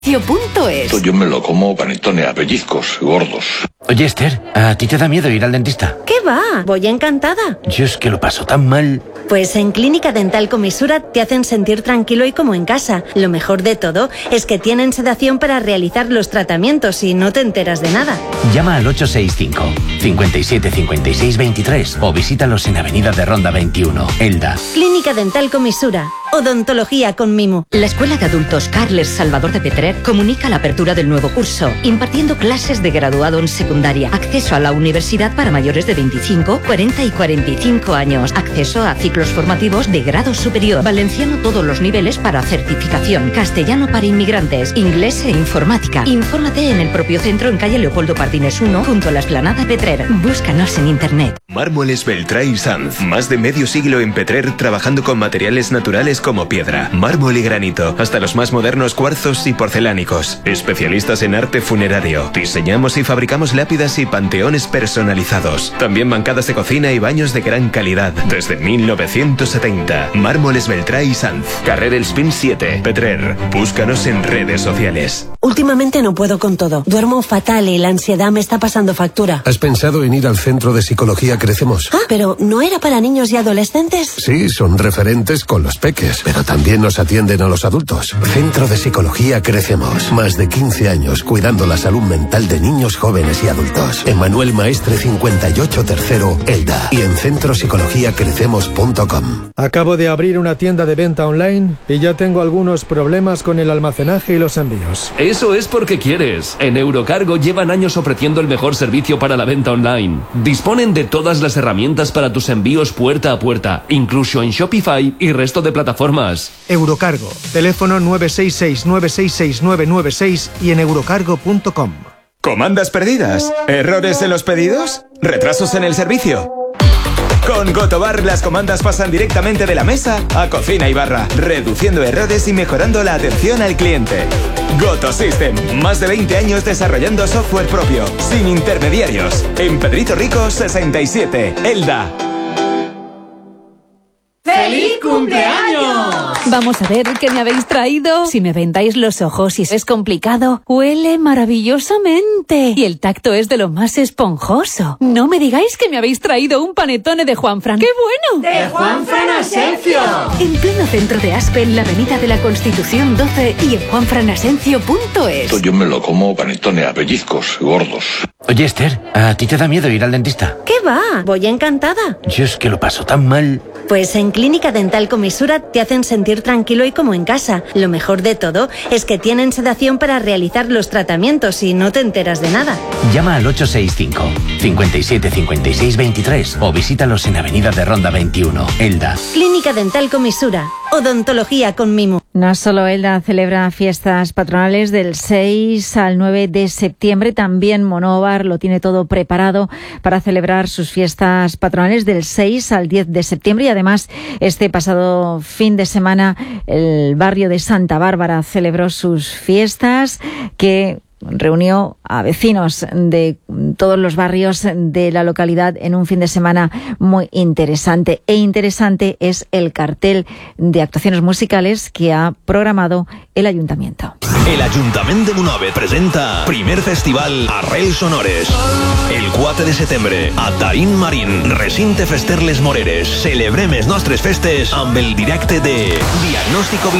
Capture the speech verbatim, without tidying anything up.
Punto es. Yo me lo como panetone a pellizcos, gordos. Oye, Esther, ¿a ti te da miedo ir al dentista? ¿Qué va? Voy encantada. Yo es que lo paso tan mal. Pues en Clínica Dental Comisura te hacen sentir tranquilo y como en casa. Lo mejor de todo es que tienen sedación para realizar los tratamientos y no te enteras de nada. Llama al ocho seis cinco, cinco siete, cinco seis dos tres o visítalos en Avenida de Ronda veintiuno, Elda. Clínica Dental Comisura. Odontología con mimo. La Escuela de Adultos Carles Salvador de Petrer comunica la apertura del nuevo curso, impartiendo clases de graduado en secundaria, acceso a la universidad para mayores de veinticinco, cuarenta y cuarenta y cinco años, acceso a ciclos formativos de grado superior, valenciano todos los niveles para certificación, castellano para inmigrantes, inglés e informática. Infórmate en el propio centro en calle Leopoldo Pardines uno, junto a la Esplanada Petrer. Búscanos en internet. Mármoles Beltrá y Sanz. Más de medio siglo en Petrer trabajando con materiales naturales como piedra, mármol y granito, hasta los más modernos cuarzos y porcelánicos. Especialistas en arte funerario. Diseñamos y fabricamos lápidas y panteones personalizados. También bancadas de cocina y baños de gran calidad. Desde mil novecientos setenta. Mármoles Beltrá y Sanz. Carrer El Spin siete, Petrer. Búscanos en redes sociales. Últimamente no puedo con todo. Duermo fatal y la ansiedad me está pasando factura. ¿Has pensado en ir al Centro de Psicología Crecemos? Ah, pero ¿no era para niños y adolescentes? Sí, son referentes con los peques, pero también nos atienden a los adultos. Centro de Psicología Crecemos. Más de quince años cuidando la salud mental de niños, jóvenes y adultos. Emanuel Maestre cincuenta y ocho Tercero, Elda. Y en centro psicología crecemos punto com. Acabo de abrir una tienda de venta online y ya tengo algunos problemas con el almacenaje y los envíos. Eso es porque quieres. En Eurocargo llevan años ofreciendo el mejor servicio para la venta online. Disponen de todas las herramientas para tus envíos puerta a puerta, incluso en Shopify y resto de plataformas. Eurocargo. Teléfono nueve seis seis, nueve seis seis, nueve nueve seis y en eurocargo punto com. ¿Comandas perdidas? ¿Errores en los pedidos? ¿Retrasos en el servicio? Con Gotobar las comandas pasan directamente de la mesa a cocina y barra, reduciendo errores y mejorando la atención al cliente. Goto System, más de veinte años desarrollando software propio, sin intermediarios. En Pedrito Rico sesenta y siete, Elda. ¡Feliz cumpleaños! Vamos a ver qué me habéis traído. Si me vendáis los ojos y es complicado, huele maravillosamente. Y el tacto es de lo más esponjoso. No me digáis que me habéis traído un panetone de Juanfran. ¡Qué bueno! ¡De Juanfran Asencio! En pleno centro de Aspe, en la avenida de la Constitución doce y en juanfran asencio punto es. Yo me lo como panetone a pellizcos, gordos. Oye, Esther, ¿a ti te da miedo ir al dentista? ¿Qué va? Voy encantada. Yo es que lo paso tan mal. Pues en Clínica Dental Comisura te hacen sentir tranquilo y como en casa. Lo mejor de todo es que tienen sedación para realizar los tratamientos y no te enteras de nada. Llama al ocho seis cinco, cinco siete, cinco seis dos tres o visítalos en Avenida de Ronda veintiuno, Elda. Clínica Dental Comisura. Odontología con mimo. No solo Elda celebra fiestas patronales del seis al nueve de septiembre, también Monóvar lo tiene todo preparado para celebrar sus fiestas patronales del seis al diez de septiembre y además este pasado fin de semana el barrio de Santa Bárbara celebró sus fiestas que reunió a vecinos de todos los barrios de la localidad en un fin de semana muy interesante. E interesante es el cartel de actuaciones musicales que ha programado el Ayuntamiento. El Ayuntament de Monòver presenta primer festival Arrels Sonores. El quatre de setembre, a Taín Marín, recinte fester les Moreres. Celebrem les nostres festes amb el directe de Diagnóstico